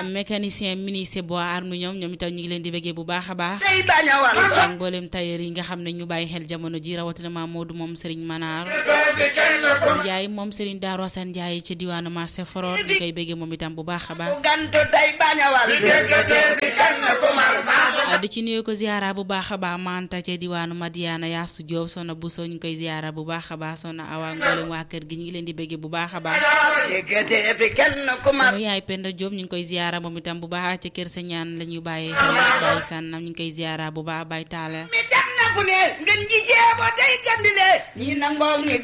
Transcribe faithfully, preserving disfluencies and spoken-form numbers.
mécanicien ministre bois arme ñoom ñoom itam ñu ngi leen di bëggee bu baax a baax day bañ a wal ak mboolem tailleur yi nga xam ne ñu bàyyi xel jamono ji rawatina ma Modou moom Serigne Manar Ndiaye moom Serigne Darou Assane Ndiaye ci diwaanu marché Foror ñu koy bëggee moom itam bu baax a baax gantu day bañ a wal di ci nuyu ko ziara bu baax a baax manta ci diwaanu Madiana Yasu Diop sona bu so ñu koy ziara bu baax a baax sona awa mboolem waa kër gi ñu ngi leen di bëggee bu baax a baax déggate fi kenn ku ma sama yaay Penda Diop ñu ngi koy ziara moom itam bu baax ci kër sa ñaan la ñuy bàyyi xel bàyyi sànnam ñu ngi koy ziara bu baax bay taala mi dem na fu ne ngeen ji jeebo day gandile ñi nangoo ñi